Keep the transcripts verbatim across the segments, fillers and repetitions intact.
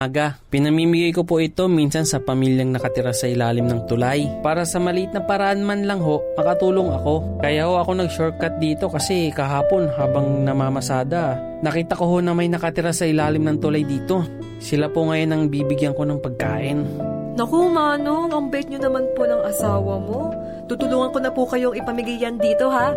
Aga, pinamimigay ko po ito minsan sa pamilyang nakatira sa ilalim ng tulay. Para sa maliit na paraan man lang ho, makatulong ako. Kaya ho ako nag-shortcut dito kasi kahapon habang namamasada, nakita ko ho na may nakatira sa ilalim ng tulay dito. Sila po ngayon ang bibigyan ko ng pagkain. Naku, Manong, ang bait nyo naman po ng asawa mo. Tutulungan ko na po kayong ipamigay yan dito, ha?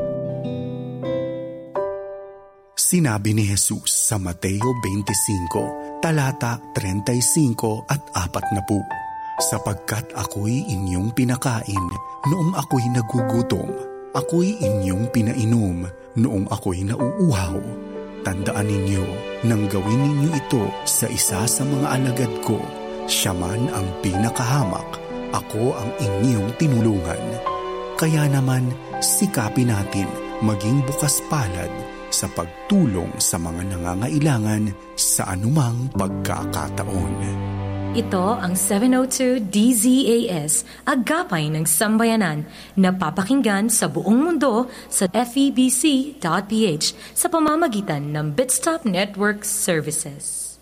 Sinabi ni Jesus sa Mateo twenty-five, talata thirty-five at apat na po, sapagkat ako'y inyong pinakain noong ako'y nagugutom, ako'y inyong pinainom noong ako'y nauuhaw. Tandaan ninyo, nang gawin ninyo ito sa isa sa mga alagad ko, siya man ang pinakahamak, ako ang inyong tinulungan. Kaya naman, sikapin natin maging bukas palad sa pagtulong sa mga nangangailangan sa anumang pagkakataon. Ito ang seven oh two D Z A S, Agapay ng Sambayanan, na papakinggan sa buong mundo sa F E B C dot P H sa pamamagitan ng Bitstop Network Services.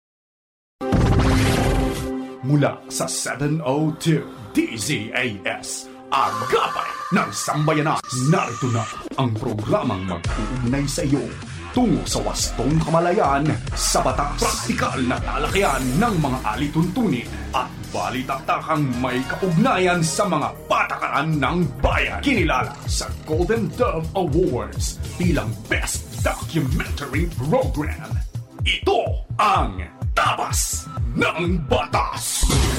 Mula sa seven oh two D Z A S, Agapay ng Sambayanan, narito na ang programang mag-uugnay sa iyo tungo sa wastong kamalayan sa batas. Praktikal na talakayan ng mga alituntunin at balitaktakang may kaugnayan sa mga patakaran ng bayan. Kinilala sa Golden Dove Awards bilang Best Documentary Program. Ito ang Tapas ng Batas.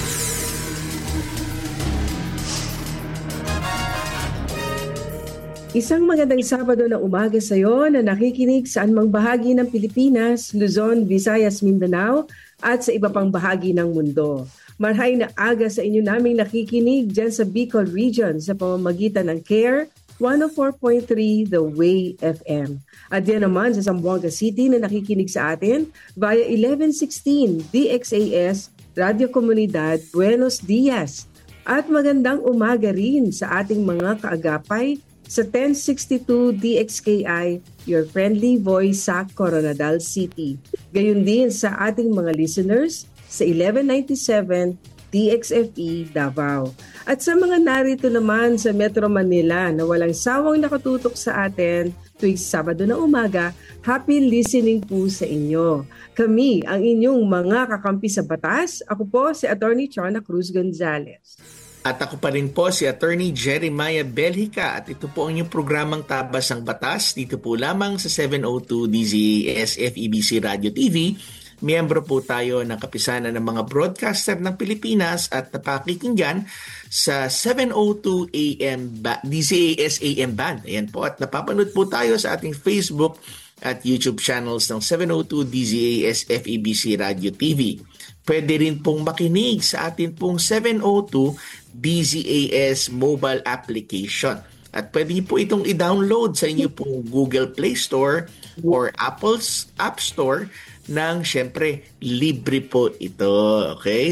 Isang magandang Sabado na umaga sa iyo na nakikinig sa anumang bahagi ng Pilipinas, Luzon, Visayas, Mindanao at sa iba pang bahagi ng mundo. Marhay na aga sa inyo naming nakikinig dyan sa Bicol Region sa pamamagitan ng CARE one oh four point three The Way F M. At yan naman sa Zamboanga City na nakikinig sa atin via eleven sixteen D X A S Radio Comunidad Buenos Dias. At magandang umaga rin sa ating mga kaagapay sa ten sixty-two D X K I, your friendly voice sa Coronadal City. Gayon din sa ating mga listeners sa eleven ninety-seven D X F E Davao. At sa mga narito naman sa Metro Manila na walang sawang nakatutok sa atin tuwing Sabado na umaga, happy listening po sa inyo. Kami ang inyong mga kakampi sa batas. Ako po si Attorney Chona Cruz Gonzalez. At ako pa rin po si Attorney Jeremiah Belhica at ito po ang inyong programang Tabas ang Batas dito po lamang sa seven oh two D Z A S F E B C Radio T V. Miyembro po tayo ng kapisanan ng mga broadcaster ng Pilipinas at napakikinggan sa seven oh two A M ba- D Z A S A M band. Ayan po, at napapanood po tayo sa ating Facebook at YouTube channels ng seven oh two D Z A S F E B C Radio T V. Pwede rin pong makinig sa atin pong seven oh two D Z A S mobile application. At pwede niyo po itong i-download sa inyo pong Google Play Store or Apple's App Store nang syempre libre po ito. Okay?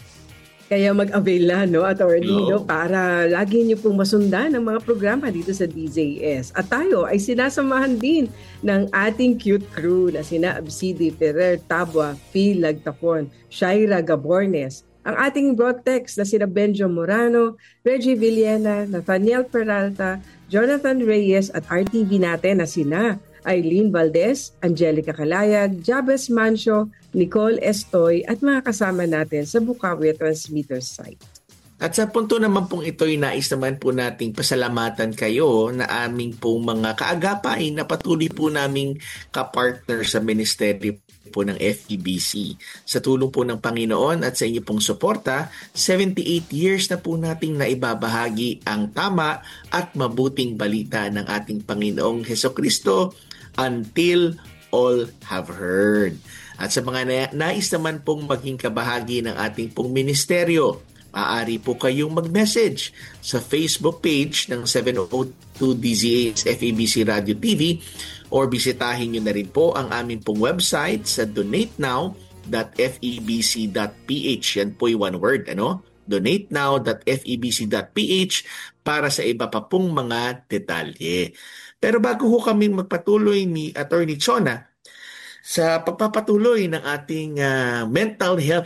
Kaya mag-avail na, no, Attorney, No. no, para lagi niyo pong masundan ang mga programa dito sa D Z A S. At tayo ay sinasamahan din ng ating cute crew na sina Absidi Ferrer Tabua, Phil Lagtapon, Shaira Gabornes, ang ating broadtext na sina Benjo Morano, Reggie Villena, Nathaniel Peralta, Jonathan Reyes at R T V natin na sina Eileen Valdez, Angelica Calayag, Jabez Mancio, Nicole Estoy at mga kasama natin sa Bukawi Transmitter site. At sa punto naman pong ito'y nais naman po nating pasalamatan kayo na aming pong mga kaagapay na patuloy po naming kapartner sa ministeryo po ng F E B C. Sa tulong po ng Panginoon at sa inyo pong suporta, seventy-eight years na po nating naibabahagi ang tama at mabuting balita ng ating Panginoong Hesukristo until all have heard. At sa mga na- nais naman pong maging kabahagi ng ating pong ministeryo, maaari po kayong mag-message sa Facebook page ng seven oh two D Z A S F E B C Radio T V or bisitahin nyo na rin po ang aming pong website sa donate now dot f e b c dot p h. Yan po yung one word, ano? donate now dot f e b c dot p h para sa iba pa pong mga detalye. Pero bago ho kami magpatuloy ni Attorney Chona sa pagpapatuloy ng ating uh, mental health